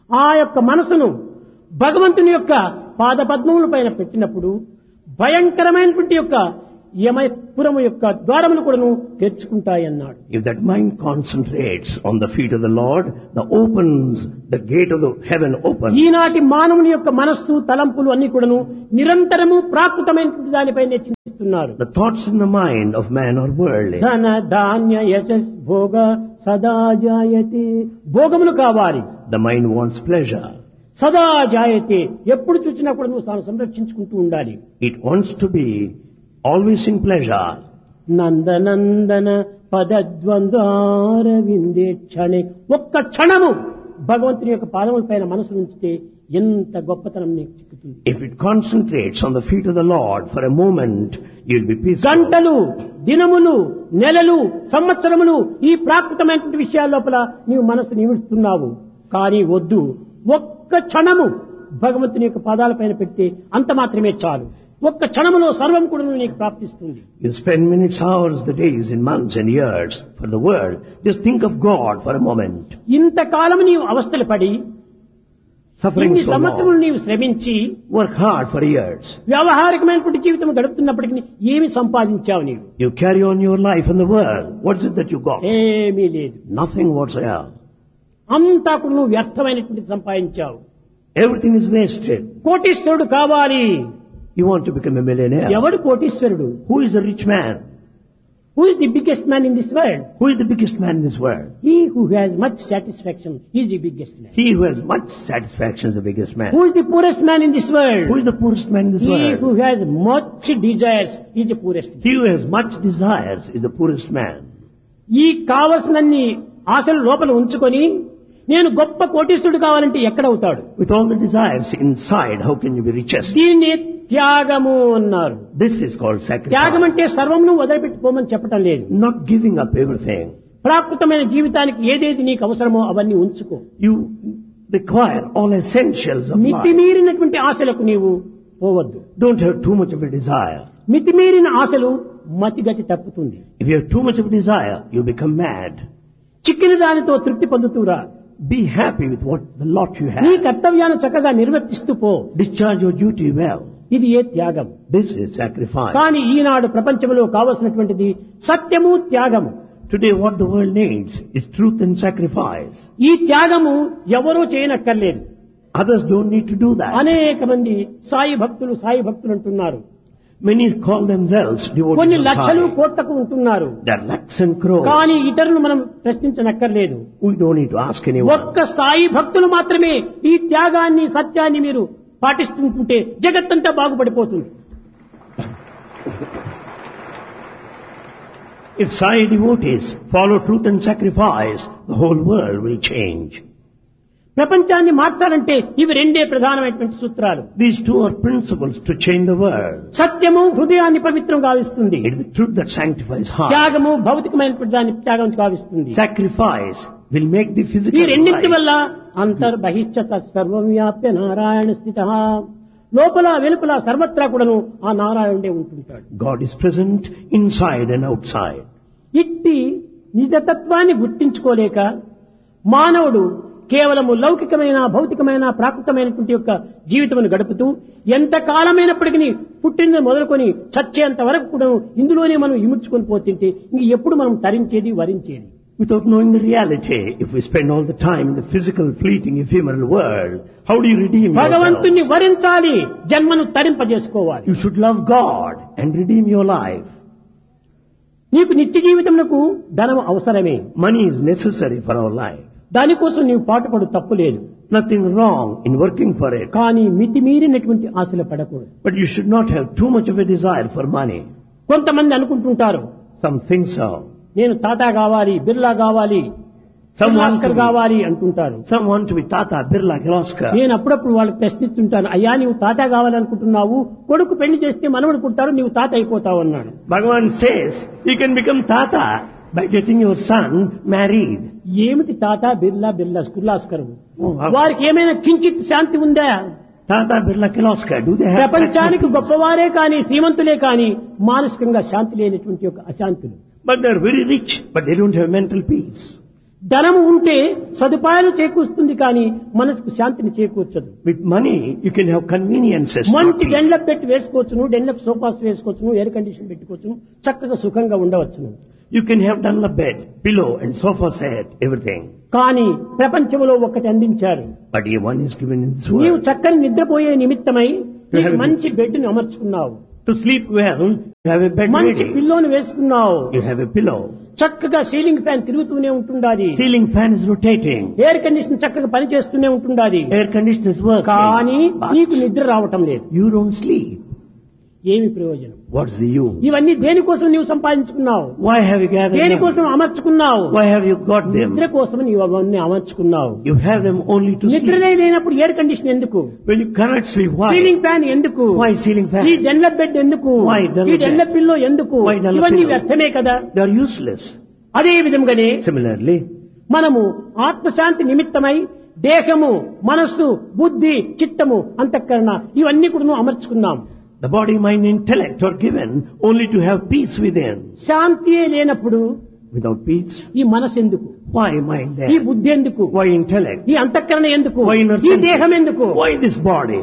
ఆ యొక్క మనసును భగవంతుని యొక్క పాదపద్మముల పైన పెట్టినప్పుడు భయంకరమైనటువంటి యొక్క యమపురము యొక్క ద్వారములు కూడాను తెరుచుకుంటాయన్నాడు. If that mind concentrates on the feet of the Lord, the gate of the heaven opens. ఈనాటి మానవుని యొక్క మనస్సు తలంపులు అన్ని కూడాను నిరంతరము ప్రాకృతమైనటువంటి దానిపైనే చింతిస్తున్నారు. The thoughts in the mind of man are worldly. ధన ధాన్య యశస్ భోగ సదా జాయతే. భోగములు కావాలి. The mind wants pleasure. సదా జాయతే. ఎప్పుడు చూసినా కూడా నువ్వు తాను సంరక్షించుకుంటూ ఉండాలి. It wants to be always in pleasure. నందనందన పదద్వంద్వార విందే క్షణే. ఒక్క క్షణము భగవంతుని యొక్క పాదముల పైన మనసు ఉంచితే ఎంత గొప్పతనం నీకు చిక్కుతుంది. If it concentrates on the feet of the Lord for a moment, you'll be peaceful. గంటలు, దినములు, నెలలు, సంవత్సరములు ఈ ప్రాకృతమైనటువంటి విషయాల లోపల నీవు మనసు నిమిస్తున్నావు. కానీ వద్దు, ఒక్క క్షణము భగవంతుని యొక్క పాదాలపైన పెడితే అంత మాత్రమే చాలు. ఒక్క క్షణములో సర్వం కూడా నీకు ప్రాప్తిస్తుంది. You spend minutes, hours, the days, and months and years for the world. Just think of God for a moment. ఇంతకాలము నీవు అవస్థలు పడి Suffering ఇన్ని so సంవత్సరములు long. నీవు శ్రమించి Work hard for years. వ్యావహారికమైనటువంటి జీవితం గడుపుతున్నప్పటికీ ఏమి సంపాదించావు నీవు? You carry on your life in the world. What's it that you got? ఏమీ లేదు. Nothing whatsoever. అంతా కూడా నువ్వు వ్యర్థమైనటువంటి సంపాదించావు. Everything is wasted. కోటీశ్వరుడు కావాలి. You want to become a millionaire. ఎవడు కోటీశ్వరుడు? Who is the rich man? Who is the biggest man in this world? Who is the biggest man in this world? He who has much satisfaction is the biggest man. He who has much satisfaction is the biggest man. Who is the poorest man in this world? Who is the poorest man in this He world? who has much desires is the poorest man. He who has much desires is the poorest man. ఈ కావలసినన్ని ఆశలు లోపల ఉంచుకొని నేను గొప్ప కోటీశ్వరుడు కావాలంటే ఎక్కడవుతాడు? With all the desires inside, how can you be richest? దీన్ని త్యాగము అన్నారు. This is called త్యాగం sacrifice. అంటే సర్వమును వదిలిపెట్టుకోమని చెప్పటం లేదు. Not giving up everything. ప్రాకృతమైన జీవితానికి ఏదైతే నీకు అవసరమో అవన్నీ ఉంచుకో. You require all essentials of life. మితిమీరినటువంటి ఆశలకు నీవు పోవద్దు. Don't have too much of a desire. మితిమీరిన ఆశలు మతిగతి తప్పుతుంది. If you have too much of a desire, you become mad. చిక్కిన దానితో తృప్తి పొందుతూరా. Be happy with what the lot you నీ have. కర్తవ్యాన్ని చక్కగా నిర్వర్తిస్తూ పో. Discharge your duty well. ఇది ఏ త్యాగం. This is sacrifice. కానీ ఈనాడు ప్రపంచంలో కావలసినటువంటిది సత్యము, త్యాగము. Today what the world needs is truth and sacrifice. ఈ త్యాగము ఎవరూ చేయనక్కర్లేదు. Others don't need to do that. అనేక మంది సాయి భక్తులు అంటున్నారు. Many call themselves కొన్ని devotees of లక్షలు Sai. కోట్లకు ఉంటున్నారు. There are lakhs and crores. కానీ ఇతరులను మనం ప్రశ్నించనక్కర్లేదు. We don't need to ask anyone. ఒక్క సాయి భక్తులు మాత్రమే ఈ త్యాగాన్ని, సత్యాన్ని మీరు పాటిస్తుంటే జగత్తంతా బాగుపడిపోతుంది. If Sai devotees follow truth and sacrifice, the whole world will change. ప్రపంచాన్ని మార్చాలంటే ఇవి రెండే ప్రధానమైనటువంటి సూత్రాలు. These two are principles to change the world. సత్యము హృదయాన్ని పవిత్రం గావిస్తుంది. It is the truth that sanctifies heart. త్యాగము భౌతికమైనటువంటి దాన్ని త్యాగం గావిస్తుంది. Sacrifice will make the ఈ physical రెండింటి life. వల్ల అంతర్బహిష్ట సర్వం వ్యాప్య నారాయణ స్థిత. లోపల వెలుపల సర్వత్రా కూడాను ఆ నారాయణుడే ఉంటుంటాడు. God is present inside and outside. ఇట్టి నిజతత్వాన్ని గుర్తించుకోలేక మానవుడు కేవలము లౌకికమైన, భౌతికమైన, ప్రాకృతమైనటువంటి యొక్క జీవితమును గడుపుతూ ఎంత కాలమైనప్పటికీ పుట్టిన మొదలుకొని చచ్చేంత వరకు కూడా ఇందులోనే మనం ఇముడ్చుకొని పోతుంటే ఇంక ఎప్పుడు మనం తరించేది, వరించేది? Without knowing the reality, if we spend all the time in the physical, fleeting, ephemeral world, how do you redeem భగవంతుణ్ణి yourself? వరించాలి, జన్మను తరింపజేసుకోవాలి. You should love God and redeem your life. నీకు నిత్య జీవితమునకు ధనం అవసరమే. Money is necessary for our life. దానికోసం నీవు పాటుపడు, తప్పు లేదు. Nothing wrong in working for it. కానీ మితిమీరినటువంటి ఆశలు పడకూడదు. But you should not have too much of a desire for money. కొంతమంది అనుకుంటుంటారు, Some think so. నేను టాటా కావాలి, బిర్లా కావాలి, కిర్లాస్కర్ కావాలి అంటుంటారు. Some want to be Tata, Birla, Kirloskar. నేను అప్పుడప్పుడు వాళ్ళకి ప్రశ్నిస్తుంటాను, అయ్యా నీవు తాత కావాలనుకుంటున్నావు, కొడుకు పెళ్లి చేస్తే మనవడు పుట్టారు, నీవు తాత అయిపోతావు అన్నాడు. Bhagavan says you can become Tata by getting your son married. ఏమిటి తాత, బిర్లా, కిర్లాస్కర్? Oh, how- వారికి ఏమైనా కించిత్ శాంతి ఉందా? Tata, Birla, Kirloskar, do they have ప్రపంచానికి గొప్పవారే కానీ, శ్రీమంతులే కానీ మానసికంగా శాంతి లేనటువంటి ఒక అశాంతులు. But they're very rich, but they don't have mental peace. ధనము ఉంటే సదుపాయాలు చేకూరుస్తుంది కానీ మనసుకు శాంతిని చేకూర్చదు. With money, you can have conveniences. not మంచి peace. డెన్లప్ పెట్టి వేసుకోవచ్చును, డెన్లప్ సోఫాస్ వేసుకోవచ్చును, ఎయిర్ కండిషన్ పెట్టుకోవచ్చును, చక్కగా సుఖంగా ఉండవచ్చును. You can have done a bed, pillow and sofa set, everything. కానీ ప్రపంచంలో ఒక్కటి అందించారు. But one is given in this నీవు world. చక్కని నిద్రపోయే నిమిత్తమై You have నీకు మంచి బెడ్ ని అమర్చుకున్నావు, To sleep well, you have a bed మంచి ready. పిల్లోని వేసుకున్నావు, You have a pillow. చక్కగా సీలింగ్ ఫ్యాన్ తిరుగుతూనే ఉంటుండాది, Ceiling fan is rotating. Air condition చక్కగా పనిచేస్తూనే ఉంటుండాది. Air conditioner is working. కానీ But నీకు నిద్ర రావటం లేదు. you don't sleep. ఏమి ప్రయోజనం? What's the use? ఇవన్నీ దేనికోసం నీవు సంపాదించుకున్నావు, Why have you gathered them? దేనికోసం అమర్చుకున్నావు? Why have you got them? నిద్ర కోసం నీవు అవన్నీ అమర్చుకున్నావు. You have them only to నిద్ర sleep. లేనప్పుడు ఎయిర్ కండిషన్ ఎందుకు? When you cannot sleep, why? Ceiling fan ఎందుకు? Why ceiling fan? ఈ డెన్లప్ బెడ్ ఎందుకు? Why Dunlop ఈ డెన్లప్ bed? పిల్లో ఎందుకు? Why Dunlop ఇవన్నీ pillow? వ్యర్థమే కదా. They are useless. అదే విధంగానే Similarly, మనము ఆత్మశాంతి నిమిత్తమై దేహము, మనస్సు, బుద్ధి, చిత్తము, అంతఃకరణ ఇవన్నీ కూడా అమర్చుకున్నాం. the body, mind, intellect are given only to have peace within. శాంతియే లేనప్పుడు Without peace, ఈ మనసు ఎందుకు? why mind ఈ there? బుద్ధి ఎందుకు? Why intellect? ఈ అంతఃకరణ ఎందుకు? Why inner ఈ senses? దేహం ఎందుకు? Why this body?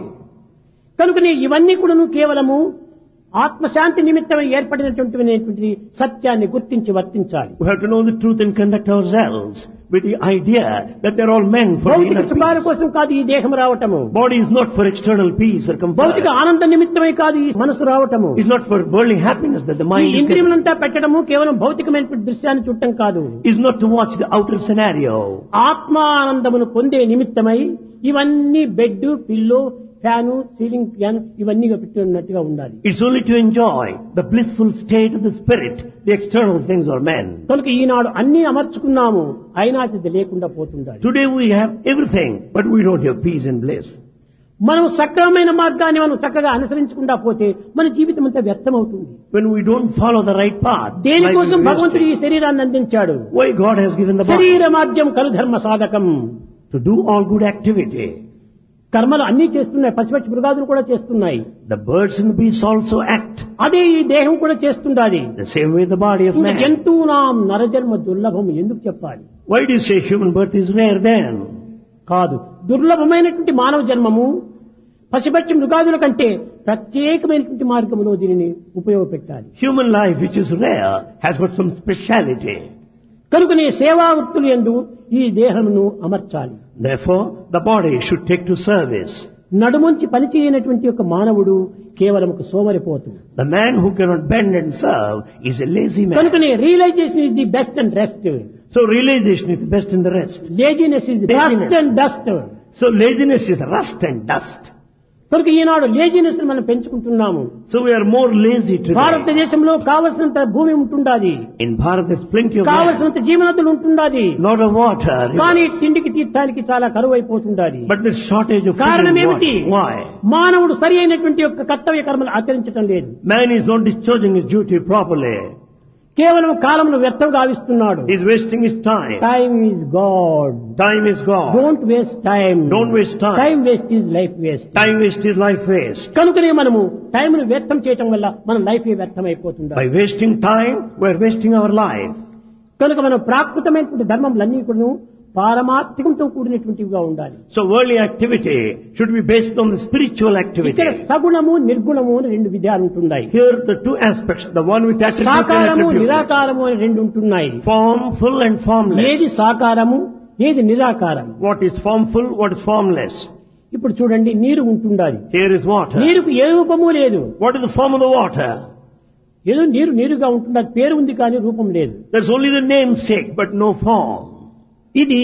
కనుకనే ఇవన్నీ కూడా కేవలము ఆత్మశాంతి నిమిత్తమై ఏర్పడినటువంటి సత్యాన్ని గుర్తించి వర్తించాలి. We have to know the truth and conduct ourselves with the idea that they're all meant for భౌతిక inner సుఖాల peace. కోసం కాదు ఈ దేహం రావటము, Body is not for external peace or భౌతిక comfort. ఆనంద నిమిత్తమై కాదు ఈ మనసు రావటము. It's not for worldly happiness that the ఈ mind is given. ఇంద్రియములంతా పెట్టడము కేవలం భౌతికమైనటువంటి దృశ్యాన్ని చూడటం కాదు, Is not to watch the outer scenario. ఆత్మానందమును పొందే నిమిత్తమై ఇవన్నీ bed, pillow, fan, ceiling fan ఇవన్నీ పెట్టినట్టుగా ఉండాలి. It's only to enjoy the blissful state of the spirit. The external things are men. కనుక ఈనాడు అన్ని అమర్చుకున్నాము, అయినా అది లేకుండా పోతుండాలి. Today we have everything, but we don't have peace and bliss. మనం సక్రమమైన మార్గాన్ని మనం చక్కగా అనుసరించకుండా పోతే మన జీవితం అంతా వ్యర్థమవుతుంది. When we don't follow the right path, life దేనికోసం is భగవంతుడు ఈ wasted. శరీరాన్ని అందించాడు? Why God has given the body? శరీరమాద్యం కలు ధర్మ సాధకం. To do all good activity. కర్మలు అన్ని చేస్తున్నాయి, పశుపక్షి మృగాదులు కూడా చేస్తున్నాయి. The birds and the beasts also act. అదే ఈ దేహం కూడా చేస్తుండాలి. The same way the body of ఇంకా man. జంతువునాం నరజన్మ దుర్లభం ఎందుకు చెప్పాలి? Why do you say human birth is rare then? కాదు, దుర్లభమైనటువంటి మానవ జన్మము పశుపక్షి మృగాదుల కంటే ప్రత్యేకమైనటువంటి మార్గంలో దీనిని ఉపయోగపెట్టాలి. Human life, which is rare, has got some speciality. కనుకనే సేవా వృత్తులు యందు ఈ దేహమును అమర్చాలి. Therefore, the body should take to service. నడుముంచి పనిచేయనటువంటి ఒక మానవుడు కేవలం ఒక సోమరిపోతు. The man who cannot bend and serve is a lazy man. కనుకనే realisation is the best and rest. So realization is the best in the rest. Laziness is the rust and dust. So laziness is rust and dust. కనుక ఈనాడు laziness మనం పెంచుకుంటున్నాము. So we are more lazy today. భారతదేశంలో కావలసినంత భూమి ఉంటుండాది, In Bharat there's plenty of land, కావలసినంత జీవనదులు ఉంటుండాది, lot of water, కానీ తిండికి తీర్థానికి చాలా కరువు అయిపోతుండాది. but there's shortage of food కారణం and ఏమిటి? water. Why? మానవుడు సరి అయినటువంటి యొక్క కర్తవ్య కర్మలు ఆచరించడం లేదు. Man is not discharging his duty properly. కేవలం కాలంలో వ్యర్థం గావిస్తున్నాడు. He's wasting his time. Time is God. Time is gone. Don't waste time. Don't waste time. Time waste is life waste. Time waste is life waste. కనుకనే మనము టైంను వ్యర్థం చేయటం వల్ల మన life వ్యర్థం అయిపోతుంది. By wasting time, we're wasting our life. కనుక మనం ప్రాకృతమైనటువంటి ధర్మములన్నీ కూడా పారమార్థికంతో కూడినటువంటివిగా ఉండాలి. So worldly activity should be based on the spiritual activity. ఇక్కడ సగుణము నిర్గుణము అని రెండు విధాలు ఉంటున్నాయి. Here the two aspects, the one with attribute and సాకారము attribute. నిరాకారము అని రెండు ఉంటున్నాయి. Formful and formless. ఏది సాకారము, ఏది నిరాకారము? What is formful, what is formless? ఇప్పుడు చూడండి, నీరు ఉంటుండాలి. Here is water. నీరుకు ఏ రూపము లేదు. What is the form of the water? ఏదో నీరు నీరుగా ఉంటున్నది, పేరు ఉంది కానీ రూపం లేదు. There's only the namesake, but no form. ఇది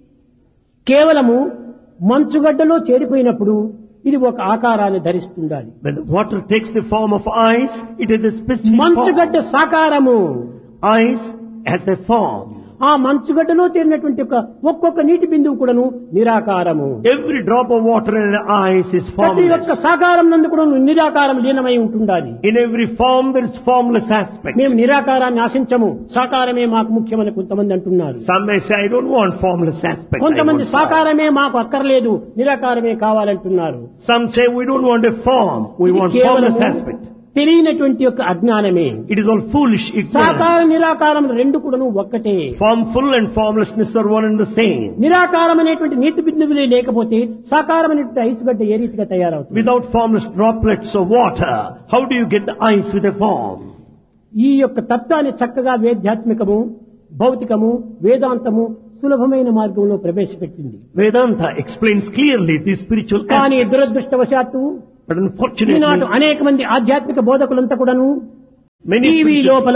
కేవలము మంచుగడ్డలో చేరిపోయినప్పుడు ఇది ఒక ఆకారాన్ని ధరిస్తుండాలి. When the water takes the form of ice, it is a specific మంచుగడ్డ form. సాకారము. Ice has a form. ఆ మంచుగడ్డలో చేరినటువంటి ఒక్కొక్క నీటి బిందువు కూడాను నిరాకారము. Every drop of water in the ice is ప్రతి ఒక్క formless. సాకారం నందు కూడా నిరాకారం లీనమై ఉంటుండాలి. In every form there is formless aspect. మేము నిరాకారాన్ని ఆశించము, సాకారమే మాకు ముఖ్యమని కొంతమంది అంటున్నారు. Some may say, I don't want formless aspect. I కొంతమంది want form. సాకారమే మాకు అక్కర్లేదు, నిరాకారమే కావాలంటున్నారు. Some say we don't want a form, we ఇది want కేవలము formless aspect. తెలియనటువంటి యొక్క అజ్ఞానమే. It is all foolish సాకార ignorance. నిరాకారం రెండు కూడాను ఒక్కటే. Formful and formlessness are one and the same. నిరాకారం అనేటువంటి నీటి బిందువులే లేకపోతే సాకారమైనటువంటి ఐస్ గడ్డ ఏ రీతిగా తయారవుతుంది? Without formless droplets of water, how do you get the ice with a form? ఈ యొక్క తత్వాన్ని చక్కగా వేదాత్మికము, భౌతికము, వేదాంతము సులభమైన మార్గంలో ప్రవేశపెట్టింది. Vedanta explains clearly these spiritual కానీ aspects. దురదృష్టవశాత్తు But unfortunately, ఈనాడు అనేక మంది ఆధ్యాత్మిక బోధకులంతా కూడాను many టీవీ spiritual- లోపల,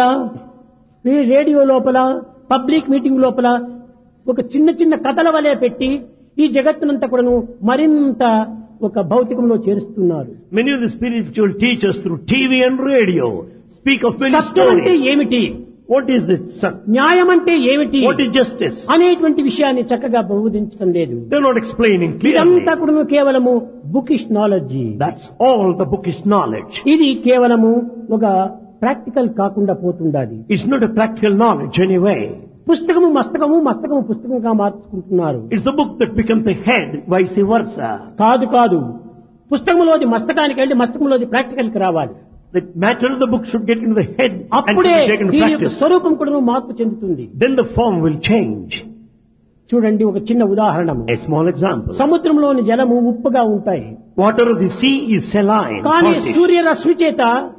రేడియో లోపల, పబ్లిక్ మీటింగ్ లోపల ఒక చిన్న చిన్న కథల వలె పెట్టి ఈ జగత్తునంతా కూడాను మరింత ఒక భౌతికంలో చేరుస్తున్నారు. many of the spiritual teachers through TV and radio speak of many సత్యం అంటే stories. ఏమిటి, What is this? న్యాయం అంటే ఏమిటి What is justice? అనేటువంటి విషయాన్ని చక్కగా బోధించడం లేదు. They're not explaining clearly. ఇదంతా కూడా కేవలము bookish knowledge. That's all the bookish knowledge. ఇది కేవలము ఒక ప్రాక్టికల్ కాకుండా పోతుండాలి. It's not a practical knowledge anyway. పుస్తకము మస్తకము, మస్తకము పుస్తకంగా మార్చుకుంటున్నారు. It's the book that becomes the head, vice versa. కాదు కాదు, పుస్తకంలోది మస్తకానికి వెళ్ళి మస్తకంలోది ప్రాక్టికల్కి రావాలి. The matter of the book should get into the head and should అప్పుడే be taken to దీని యొక్క practice. స్వరూపం కూడా మార్పు చెందుతుంది. Then the form will change. చూడండి ఒక చిన్న ఉదాహరణ. A small example. సముద్రంలోని జలము ఉప్పుగా ఉంటాయి. Water of the sea is saline. కానీ salty. సూర్యరశ్మి చేత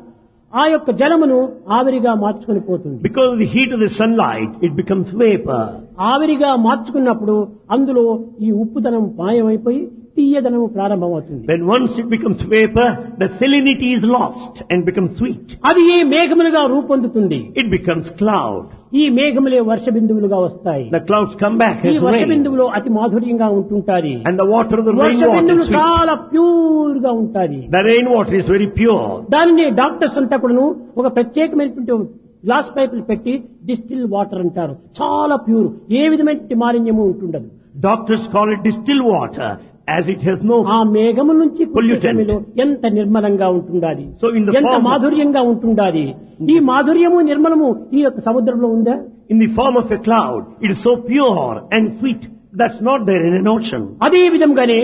ఆ యొక్క జలమును ఆవిరిగా మార్చుకొని పోతుంది. Because of the heat of the sunlight, it becomes vapor. ఆవిరిగా మార్చుకున్నప్పుడు అందులో ఈ ఉప్పుదనం మాయమైపోయి తీయదనము ప్రారంభమవుతుంది. When once it becomes vapor, the salinity is lost and becomes sweet. అది ఏ మేఘములుగా రూపొందుతుంది. It becomes cloud. ఈ మేఘములే వర్ష బిందువులుగా వస్తాయి. The clouds come back ఈ as వర్ష rain. బిందువులు అతి మాధుర్యంగా ఉంటుంటాయి. And the water of the Varsha rainwater బిందువులు is sweet. చాలా ప్యూర్ గా ఉంటాయి. The rainwater is very pure. దానిని డాక్టర్స్ అంతా కూడాను ఒక ప్రత్యేకమైనటువంటి గ్లాస్ పైపులు పెట్టి డిస్టిల్ వాటర్ అంటారు. చాలా ప్యూర్, ఏ విధమైన మాలిన్యము ఉంటుండదు. Doctors call it distilled water as it has no. ఆ మేఘము నుంచి Pollutant. ఎంత నిర్మలంగా ఉంటుండాలి, So in the ఎంత form- మాధుర్యంగా ఉంటుండాలి. ఈ మాధుర్యము నిర్మలము ఈ యొక్క సముద్రంలో ఉందా? In the form of a cloud, it is so pure and sweet. That's not there in an ocean. అదే విధంగానే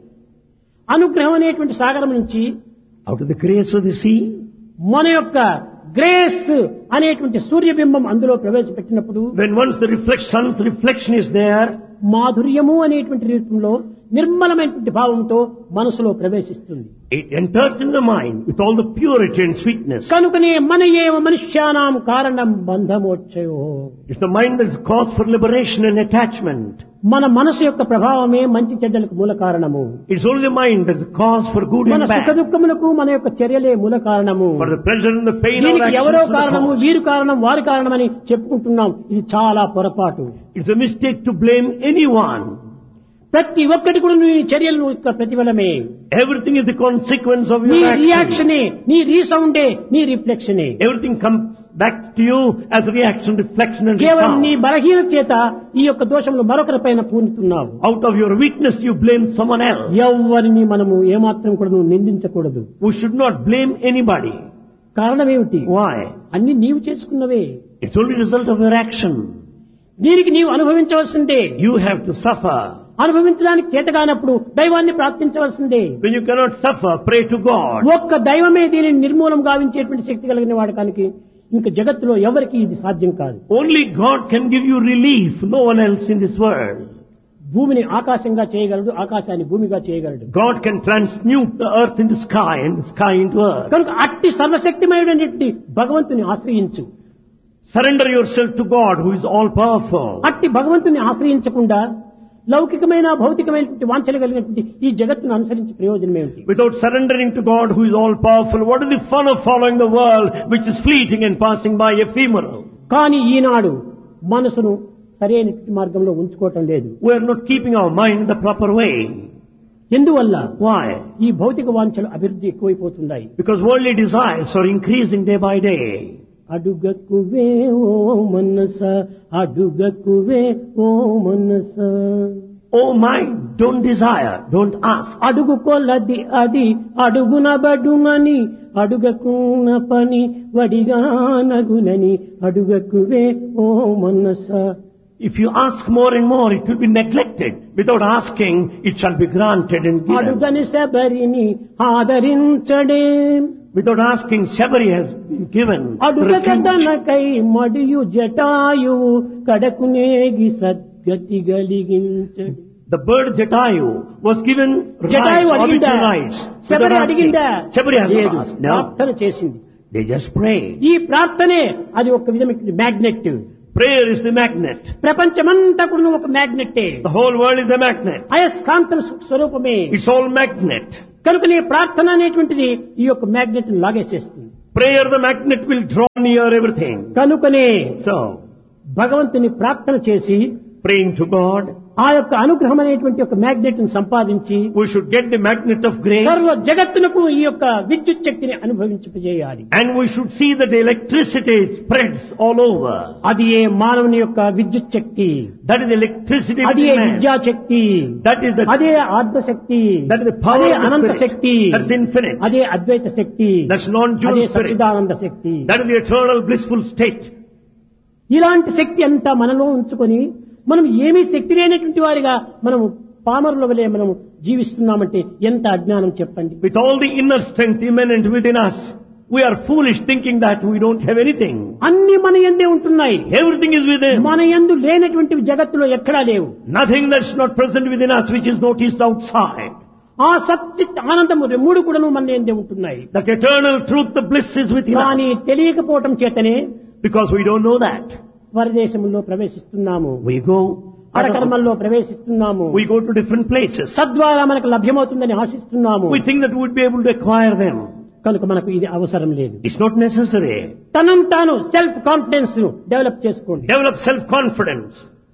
అనుగ్రహం అనేటువంటి సాగరం నుంచి Out of the grace of the sea, మన యొక్క గ్రేస్ అనేటువంటి సూర్యబింబం అందులో ప్రవేశపెట్టినప్పుడు when once the sun's reflection is there, మాధుర్యము అనేటువంటి రూపంలో నిర్మలమైనటువంటి భావంతో మనసులో ప్రవేశిస్తుంది. it enters in the mind with all the purity and sweetness. కనుకనే మన ఏవ మనుష్యానాం కారణం బంధమోక్షయో. It's the mind that is cause for liberation and attachment. మన మనసు యొక్క ప్రభావమే మంచి చెడ్డలకు మూల కారణము. It's only the mind that is cause for good మన and సుఖ bad. దుఃఖములకు మన యొక్క చర్యలే మూల కారణము. For the pleasure and the pain of దీనికి ఎవరో actions for the కారణము, cause. వీరు కారణం, వారి కారణమని చెప్పుకుంటున్నాం. ఇది చాలా పొరపాటు. It's a mistake to blame anyone. ప్రతి ఒక్కటి కూడా నీ చర్యలు యొక్క ప్రతిఫలమే. Everything is the consequence of నీ your action. రియాక్షనే, నీ రీసౌండే, నీ రిఫ్లెక్షనే. Everything comes back to you as a reaction, reflection and కేవలం నీ resound. బలహీనత చేత ఈ యొక్క దోషములు మరొకరి పైన పూనుతున్నావు. Out of your weakness you blame someone else. ఎవరిని మనము ఏమాత్రం కూడా నువ్వు నిందించకూడదు. We should not blame anybody. కారణం ఏమిటి? Why? అన్ని నీవు చేసుకున్నవే. It's only a result of your action. దీనికి నీవు అనుభవించవలసిందే. You have to suffer. అనుభవించడానికి చేతగానప్పుడు దైవాన్ని ప్రార్థించవలసిందే. When you cannot suffer, pray to God. ఒక్క దైవమే దీనిని నిర్మూలం గావించేటువంటి శక్తి కలిగిన వాడకానికి ఇంకా జగత్తులో ఎవరికి ఇది సాధ్యం కాదు. Only God can give you relief, no one else in this world. భూమిని ఆకాశంగా చేయగలడు, ఆకాశాన్ని భూమిగా చేయగలడు. God can transmute the earth into sky and the sky into earth. కనుక అట్టి సర్వశక్తిమయుడైనటువంటి భగవంతుని ఆశ్రయించు. Surrender yourself to God who is all powerful. అట్టి భగవంతుని ఆశ్రయించకుండా లౌకికమైన భౌతికమైనటువంటి వాంఛలు కలిగినటువంటి ఈ జగత్తును అనుసరించి ప్రయోజనం ఏమిటి? Without surrendering to God who is all powerful, what is the fun of following the world which is fleeting and passing by, ephemeral? కానీ ఈనాడు మనసును సరైనటువంటి మార్గంలో ఉంచుకోవటం లేదు. We are not keeping our mind the proper way. ఎందువల్ల? Why? ఈ భౌతిక వాంఛలు అభివృద్ధి ఎక్కువైపోతున్నాయి. Because worldly desires are increasing day by day. అడుగకువే ఓ మనస, అడుగకువే ఓ మనస. Oh mind, don't desire, don't ask. అడుగు కొలది అది అడుగునబడునని, అడుగకున్న పని వడిగానగునని, అడుగకువే ఓ మనస. If you ask more and more, it will be neglected. Without asking, it shall be granted and given. అడుగని శబరిని ఆదరించడే. Without asking, Shabari has been given refuge. అడుగదనకై మడియు Jatayu కడకునేగి సద్గతి గలిగించడు. The bird Jatayu was given Jatayu rights, అడిగిందా? orbital rights. Sabari Without asking. అడిగిందా? Shabari has లేదు. not asked. No. ప్రార్థన చేసింది. They just prayed. ఈ ప్రార్థనే అది ఒక విధమైన magnet. Prayer is the magnet. ప్రపంచమంతా కూడా ఒక మ్యాగ్నెట్టే. The whole world is a magnet. అయస్కాంతం స్వరూపమే. It's all magnet. కనుక ప్రార్థన అనేటువంటిది ఈ యొక్క magnet లాగేసేస్తుంది. Prayer, the magnet will draw near everything. కనుకనే So, భగవంతుని ప్రార్థన చేసి praying to God, ఆ యొక్క అనుగ్రహం అనేటువంటి ఒక మ్యాగ్నెట్ ని సంపాదించి we should get the magnet of grace. సర్వ జగత్తునకు ఈ యొక్క విద్యుత్ శక్తిని అనుభవించేయాలి. And we should see that the electricity spreads all over. అది ఏ మానవుని యొక్క విద్యుత్ శక్తి, That is the electricity అదే within man. విద్యా శక్తి, That is the అదే ఆత్మ శక్తి, That is the power అదే of the Anantha spirit. Shakti, That's infinite. అదే అద్వైత శక్తి, That's non-dual అదే spirit. Sachchidananda Shakti. That is the eternal blissful state. ఇలాంటి శక్తి అంతా మనలో ఉంచుకొని మనం ఏమీ శక్తి లేనటువంటి వారిగా మనం పామరుల వలె మనం జీవిస్తున్నామంటే ఎంత అజ్ఞానం చెప్పండి. With all the inner strength immanent within us, we are foolish thinking that we don't have anything. అన్ని మన యందే ఉంటున్నాయి. Everything is within. మన యందు లేనటువంటి జగత్తులో ఎక్కడా లేవు. Nothing that's not present within us which is noticed outside. ఆ సచ్చిత్ ఆనందము మూడు కూడాను మన యందే ఉంటున్నాయి. That eternal truth, the bliss is within కానీ us. తెలియకపోవటం చేతనే Because we don't know that. పరదేశంలో ప్రవేశిస్తున్నాము, We go పరకర్మల్లో ప్రవేశిస్తున్నాము, We go to different places. సద్వారా మనకు లభ్యమవుతుందని ఆశిస్తున్నాము. We think that we would be able to acquire them. కనుక మనకు ఇది అవసరం లేదు. It's not necessary. తనను తాను సెల్ఫ్ కాన్ఫిడెన్స్ డెవలప్ చేసుకోండి. Develop self-confidence.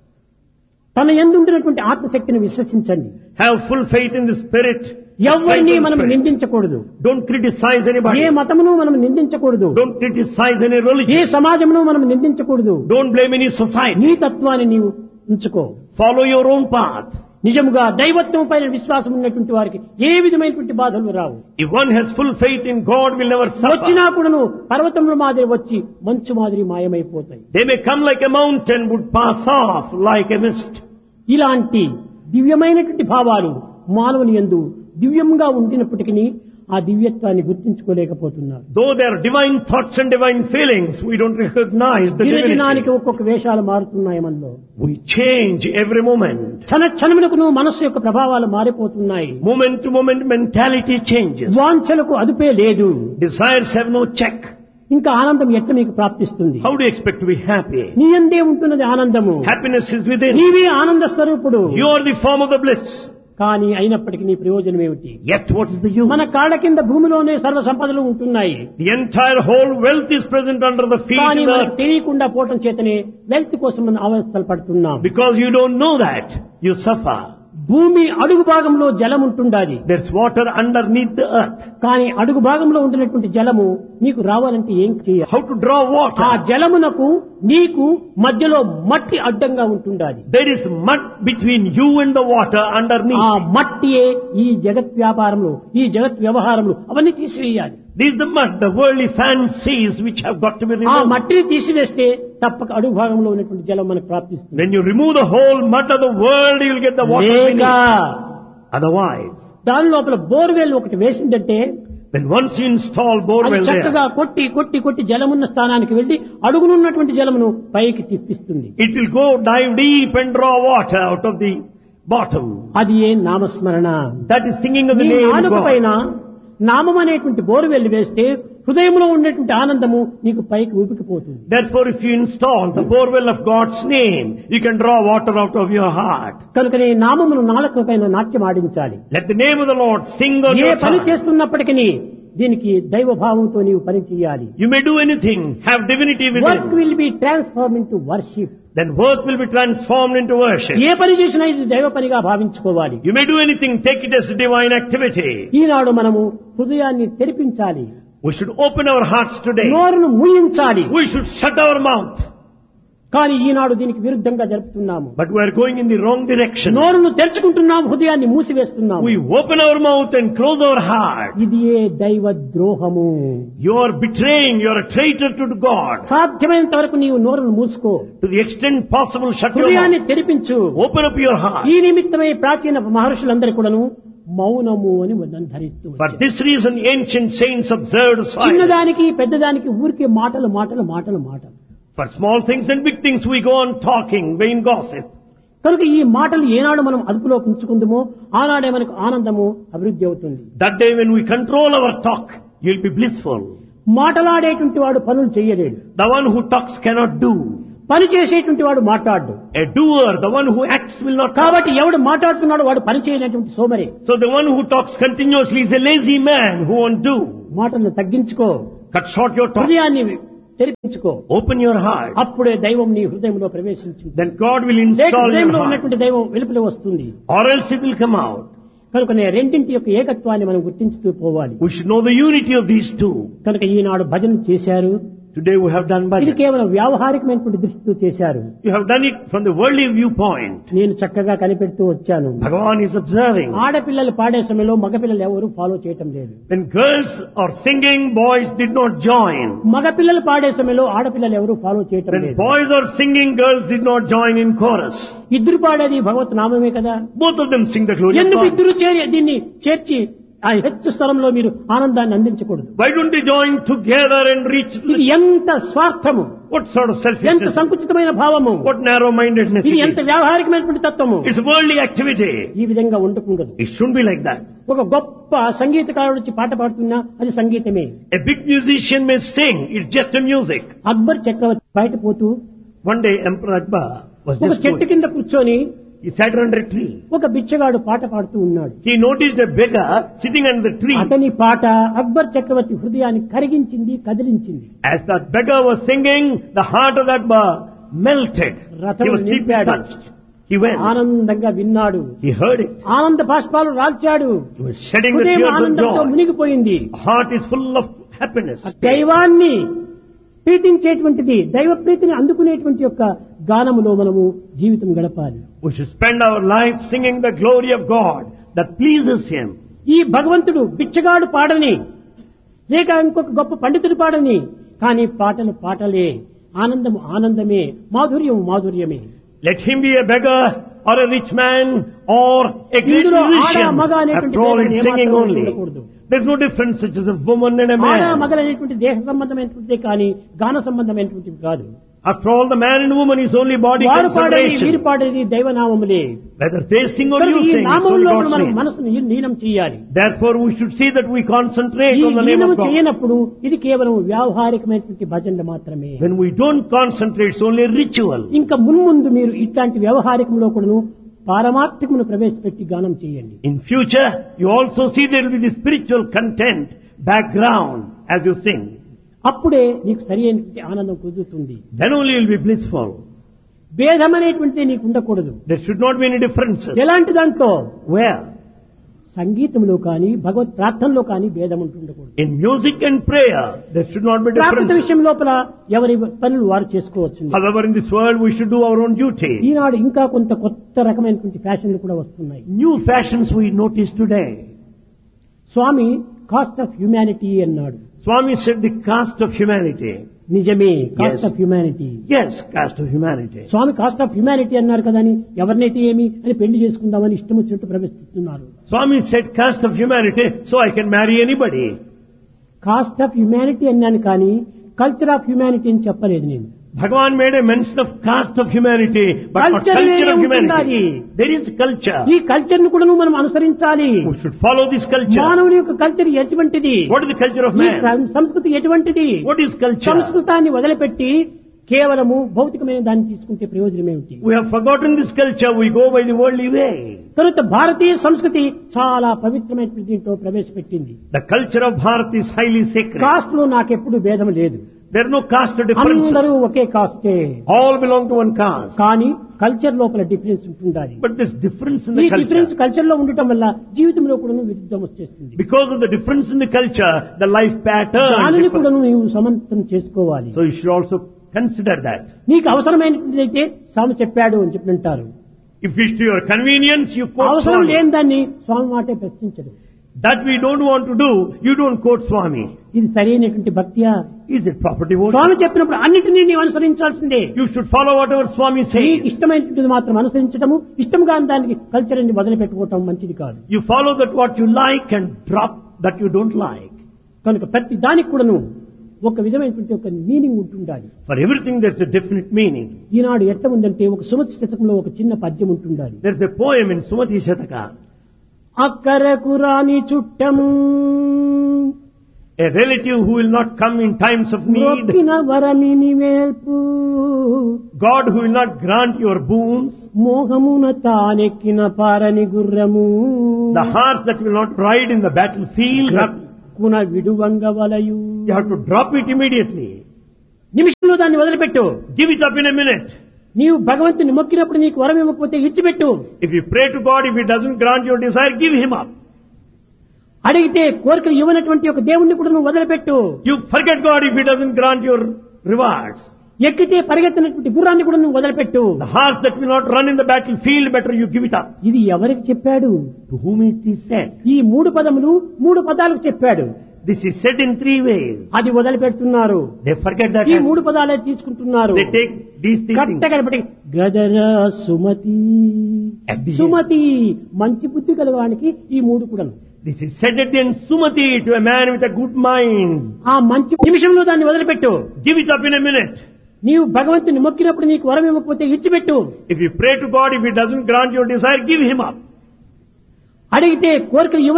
తన యందు ఉంటున్నటువంటి ఆత్మశక్తిని విశ్వసించండి. Have full faith in the Spirit. ఎవరిని Strength మనం and spirit. నిందించకూడదు. Don't criticize anybody. ఏ మతమును మనం నిందించకూడదు. Don't criticize any A religion. సమాజమును మనం నిందించకూడదు. Don't blame any society. నీ తత్వాన్ని నీవు ఉంచుకో. Follow your own path. నిజముగా దైవత్వం పైన విశ్వాసం ఉన్నటువంటి వారికి ఏ విధమైనటువంటి బాధలు రావు. If one has full faith in God, will never వచ్చినా suffer. కూడాను పర్వతముల మాదిరి వచ్చి మంచు మాదిరి మాయమైపోతాయి. They may come like a mountain, would pass off like a mist. ఇలాంటి దివ్యమైనటువంటి భావాలు మానవుని యందు దివ్యంగా ఉండినప్పటికీ ఆ దివ్యత్వాన్ని గుర్తించుకోలేకపోతున్నారు. Though there are divine thoughts and divine feelings, we don't recognize the దినదినానికి divinity. ఒక్కొక్క వేషాలు మారుతున్నాయి మనలో. We change every moment. క్షణములకు మనస్సు యొక్క ప్రభావాలు మారిపోతున్నాయి. Moment to moment mentality changes. వాంఛలకు అదుపే లేదు. Desires have no check. ఇంకా ఆనందం ఎట్లా మీకు ప్రాప్తిస్తుంది? How do you expect to be happy? నీ యందే ఉంటున్నది ఆనందము. Happiness is within. నీవే ఆనంద స్వరూపుడు. You are the form of the bliss. కానీ అయినప్పటికీ నీ ప్రయోజనం ఏమిటి? Yet what is the use? మన కాళ్ళ కింద భూమిలోనే సర్వ సంపదలు ఉంటున్నాయి. The entire whole wealth is present under the feet కానీ of the మనకు earth. తెలియకుండా పోవటం చేతనే వెల్త్ కోసం మనం అవస్థలు పడుతున్నాం. Because you don't know that, you suffer. భూమి అడుగు భాగంలో జలం ఉంటుండాలి. There's water underneath the earth. కానీ అడుగు భాగంలో ఉంటున్నటువంటి జలము నీకు రావాలంటే ఏం చేయాలి? How to draw ఆ water? జలమునకు నీకు మధ్యలో మట్టి అడ్డంగా ఉంటుండాలి. There is mud between you and the water ఆ underneath. మట్టియే ఈ జగత్ వ్యాపారంలో ఈ జగత్ వ్యవహారంలో అవన్నీ తీసివేయాలి. This is the mud, the worldly fancies which have got to be ఆ removed. మట్టిని తీసివేస్తే తప్పక అడుగు భాగంలో ఉన్నటువంటి జలం మనకు ప్రాప్తిస్తుంది. When you remove the whole mud of the world, you will get the water లేక beneath. Otherwise, దాని లోపల బోర్వెల్ ఒకటి వేసిందంటే when once you install అది borewell చక్కగా there, కొట్టి కొట్టి కొట్టి జలమున్న స్థానానికి వెళ్లి అడుగునున్నటువంటి జలమును పైకి తిప్పిస్తుంది. it will go dive deep and draw water out of the bottom. అది ఏ నామస్మరణ. That is singing of the నీ name of నాలుక God. పైన నామం అనేటువంటి బోర్వెల్ వేస్తే హృదయంలో ఉండేటువంటి ఆనందము నీకు పైకి ఊపికిపోతుంది. Therefore, if you install the borewell of God's name, you can draw water out of your heart. కనుక నీ నామమును నాలుక పైన నాట్యం ఆడించాలి. Let the name of the Lord sing on A your పని tongue. చేస్తున్నప్పటికీ దీనికి దైవ భావంతో నీవు పని చేయాలి. You may do anything, have divinity work within. Will be transform into worship. Then work will be transformed into worship. ఏ పని చేసినా ఇది దైవ పనిగా భావించుకోవాలి. You may do anything, take it as a divine activity. ఈనాడు మనము హృదయాన్ని తెరిపించాలి. We should open our hearts today. నోరును మూయించాలి. We should shut our mouth. కానీ ఈనాడు దీనికి విరుద్ధంగా జరుపుతున్నాము. But we are going in the wrong direction. నోరును తెరుచుకుంటున్నాము, హృదయాన్ని మూసివేస్తున్నాము. We open our mouth and close our heart. ఇది ఏ దైవ ద్రోహము. You are betraying, you are a traitor to God. సాధ్యమైనంత వరకు నీవు నోరును మూసుకో. To the extent possible, shut your హృదయాన్ని mouth. తెరిపించు. Open up your heart. ఈ నిమిత్తమై ప్రాచీన మహర్షులందరూ కూడాను మౌనము అని ధరిస్తూ For వచ్చారు. this reason, ancient saints observed silence. చిన్నదానికి పెద్దదానికి ఊరికే మాటలు మాటలు మాటలు మాటలు. For small things and big things, we go on talking, vain gossip. కనుక ఈ మాటలు ఏనాడు మనం అదుపులో ఉంచుకుందామో ఆనాడే మనకు ఆనందము అభివృద్ధి అవుతుంది. That day when we control our talk, you'll be blissful. మాటలాడేటువంటి వాడు పనులు చేయలేడు. The one who talks cannot do. పని చేసేటువంటి వాడు మాట్లాడు. A doer, the one who acts, will not talk. కాబట్టి ఎవడు మాట్లాడుతున్నాడో వాడు పని చేయనటువంటి సోమరి. So the one who talks continuously is a lazy man who won't do. మాటలను తగ్గించుకో, Cut short your talk. హృదయాన్ని తెరిపించుకో. Open your heart. అప్పుడే దైవం నీ హృదయంలో ప్రవేశించింది. Then God will లేక install your హృదయంలో heart. ఉన్నటువంటి దైవం వెలుపల వస్తుంది. Or else it will come out. కనుక రెండింటి యొక్క ఏకత్వాన్ని మనం గుర్తించుతూ పోవాలి. We should know the unity of these two. కనుక ఈనాడు భజన చేశారు. Today we have done ఇది bhajan. కేవలం వ్యావహారికమైనటువంటి దృష్టితో చేశారు. You have done it from the worldly viewpoint. నేను చక్కగా కనిపెడుతూ వచ్చాను. Bhagavan is observing. ఆడపిల్లలు పాడే సమయంలో మగపిల్లలు ఎవరు ఫాలో చేయటం లేదు. When girls are singing, boys did not join. మగపిల్లలు పాడే సమయంలో ఆడపిల్లలు ఎవరు ఫాలో చేయటం When లేదు. boys are singing, girls did not join in chorus. ఇద్దరు పాడేది భగవత్ నామమే కదా. Both of them sing the glory of ఎందుకు God. ఇద్దరు దీన్ని చేర్చి ఆ హెచ్చు స్థలంలో మీరు ఆనందాన్ని అందించకూడదు? Why don't they join together and reach? ఇది ఎంత స్వార్థము, What sort of ఎంత selfishness? సంకుచితమైన భావము, What narrow-mindedness ఇది it ఎంత is? వ్యావహారికమైనటువంటి తత్వము. It's worldly activity. ఈ విధంగా ఉండకూడదు. It shouldn't be like that. ఒక గొప్ప సంగీతకారుడు వచ్చి పాట పాడుతున్నా అది సంగీతమే. A big musician may sing. It's just a music. Akbar చక్రవర్తి బయట పోతూ One day Emperor Akbar was ఒక just చెట్టు going. కింద కూర్చొని He sat under a tree. ఒక బిచ్చగాడు పాట పాడుతూ ఉన్నాడు. He noticed a beggar sitting under the tree. అతని పాట అక్బర్ చక్రవర్తి హృదయాన్ని కరిగించింది, కదిలించింది. As that beggar was singing, the heart of Akbar melted. He was deeply touched. He went. ఆనందంగా విన్నాడు. He heard it. ఆనంద బాష్పాలు రాల్చాడు. He was shedding the హృదయం tears of ఆనందంతో joy. మునిగిపోయింది. Heart is full of happiness. దైవాన్ని ప్రీతించేటువంటిది, దైవ ప్రీతిని అందుకునేటువంటి యొక్క గానములో మనము జీవితం గడపాలి. We should spend our life singing the glory of God that pleases Him. ఈ భగవంతుడు బిచ్చగాడు పాడని, లేక ఇంకొక గొప్ప పండితుడు పాడని, కానీ పాటలు పాటలే, ఆనందము ఆనందమే, మాధుర్యము మాధుర్యమే. Let him be a beggar or a rich man or a great ఇందులో ఆడ musician. మగ అనేటువంటి After all, it's భేదం singing ఏమాత్రం only. ఉండకూడదు. There's no difference such as a woman and a ఆడ man. మగలనేటువంటి దేహ సంబంధమైనటువంటిది కానీ గాన సంబంధమైనటువంటిది కాదు. After all, the man and woman is only body వారు పాడేది వీరు consideration. పాడేది దైవనామములే. Whether they sing or కనుక you ఈ sing, it's only నామంలో God's మనం name. మనసును లీనం చేయాలి. Therefore, we should see that we concentrate ఈ on the name లీనము of God. చేయనప్పుడు ఇది కేవలం వ్యావహారికమైనటువంటి భజన మాత్రమే. When we don't concentrate, it's only ritual. ఇంకా మున్ముందు మీరు ఇట్లాంటి వ్యవహారికంలో కూడాను పారమార్థికమును ప్రవేశపెట్టి గానం చేయండి. In future, you also see there will be the spiritual content, background, as you sing. అప్పుడే నీకు సరి అయినటువంటి ఆనందం కుదురుతుంది. Then only you will be blissful. భేదం అనేటువంటిది నీకు ఉండకూడదు. There should not be any differences. ఎలాంటి దాంట్లో? Where? సంగీతంలో కానీ భగవత్ ప్రార్థనలో కానీ భేదం ఉంటుండకూడదు. In music and prayer, there should not be Prakrit differences. విషయం లోపల ఎవరి పనులు వారు చేసుకోవచ్చు. However, in this world, we should do our own duty. ఈనాడు ఇంకా కొంత కొత్త రకమైనటువంటి ఫ్యాషన్లు కూడా వస్తున్నాయి. New fashions we notice today. Swamy cost of humanity అన్నాడు. Swami said the caste of humanity. నిజమే, cost Yes. Of humanity. Yes, caste of humanity. Swamy cost of humanity అన్నారు కదా అని ఎవరినైతే ఏమి అని పెళ్లి చేసుకుందామని ఇష్టం వచ్చినట్టు ప్రవేశిస్తున్నారు. Swami said caste of humanity, so I can marry anybody. Cost of humanity అన్నాను కానీ కల్చర్ ఆఫ్ హ్యుమానిటీ అని చెప్పలేదు నేను. Bhagavan made a mention of caste of humanity, but not Culture culture వేరే of ఉంటున్నది. humanity. There is culture. ఈ culture ను కూడా మనం అనుసరించాలి. We should follow this culture. మానవుని యొక్క కల్చర్ ఎటువంటిది? What is the culture of ఈ man? సంస్కృతి ఎటువంటిది? What is culture? సంస్కృతాన్ని వదిలిపెట్టి కేవలము భౌతికమైన దాన్ని తీసుకుంటే ప్రయోజనం ఏమిటి? We have forgotten this culture. We go by the worldly way. తరువాత భారతీయ సంస్కృతి చాలా పవిత్రమైన దీంట్లో ప్రవేశపెట్టింది. The culture of Bharat is highly sacred. Cost లో నాకెప్పుడు భేదం లేదు. There are no caste differences. అందరూ ఒకే కాస్టే. All belong to one caste. కానీ కల్చర్ లోపల డిఫరెన్స్ ఉంటుండాలి. But there's difference in ఈ the డిఫరెన్స్ culture. కల్చర్ లో ఉండటం వల్ల జీవితంలో కూడా విరుద్ధం వచ్చేస్తుంది. Because of the difference in the culture, the life pattern దానిని కూడా differs. నీవు సమర్థం చేసుకోవాలి. So you should also consider that. నీకు అవసరమైనదైతే స్వామి చెప్పాడు అని చెప్పినంటారు. If it's to your convenience, you quote అవసరం Swami. లేని దాన్ని స్వామి మాటే ప్రశ్నించదు. That we don't want to do, you don't quote Swami. ఇది సరైనటువంటి భక్తియా? Is it proper devotion? స్వామి చెప్పినప్పుడు అన్నిటినీ నీవు అనుసరించాల్సిందే. You should follow whatever Swami నీకు says. ఇష్టమైనటువంటిది మాత్రం అనుసరించడము, ఇష్టంగా దానికి కల్చర్ అని వదిలిపెట్టుకోవటం మంచిది కాదు. You follow that what you like and drop that you don't like. కనుక ప్రతి దానికి కూడాను ఒక విధమైనటువంటి ఒక మీనింగ్ ఉంటుండాలి. For everything there's a definite meaning. ఈనాడు ఎట్లా ఉందంటే ఒక సుమతి శతకంలో ఒక చిన్న పద్యం ఉంటుండాలి. There's a poem in Sumati Shataka. అక్కరకు రాని చుట్టము A relative who will not come in times of need. మొక్కిన వరమిని వేల్పు God who will not grant your boons. మోహమున తానెక్కిన పారని గుర్రము The horse that will not ride in the battlefield. కున విడువంగ వలయు. You have to drop it immediately. నిమిషంలో దాన్ని వదిలిపెట్టు. Give it up in a minute. నీవు భగవంతుని మొక్కినప్పుడు నీకు వరం ఇవ్వకపోతే ఇచ్చిపెట్టు. If you pray to God, if He doesn't grant your desire, give Him up. అడిగితే కోరికలు ఇవ్వనటువంటి ఒక దేవుణ్ణి కూడా నువ్వు వదిలిపెట్టు. You forget God if He doesn't grant your rewards. ఎక్కితే పరిగెత్తినటువంటి గుర్రాన్ని కూడా నువ్వు వదిలిపెట్టు. The horse that will not run in the battlefield, better you give it up. ఇది ఎవరికి చెప్పాడు? To whom it is said? ఈ మూడు పదములు మూడు పదాలకు చెప్పాడు. This is said in three ways. అది వదిలిపెడుతున్నారు. They forget that. ఈ మూడు పదాలే తీసుకుంటున్నారు. They take these things. కట్టగడపటి గదరా సుమతి. సుమతి మంచి బుద్ధి కలవానికి ఈ మూడు కూడా. This is said at the end, Sumati, to a man with a good mind. ఆ మంచి నిమిషంలో దాన్ని వదిలిపెట్టు. Give it up in a minute. నీవు భగవంతుని మొక్కినప్పుడు నీకు వరం ఇవ్వకపోతే ఇచ్చిపెట్టు. If you pray to God, if He doesn't grant your desire, give Him up. అడిగితే కోరికలు